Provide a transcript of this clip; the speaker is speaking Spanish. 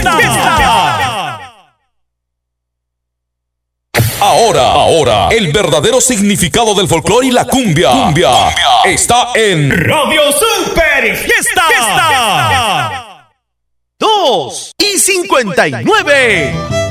Ahora, el verdadero significado del folclore y la cumbia está en Radio Super Fiesta. 2:59.